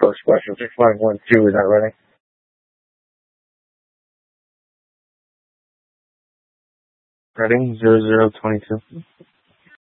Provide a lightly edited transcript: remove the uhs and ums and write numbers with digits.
First question, 6512, is that ready? Ready, 0022.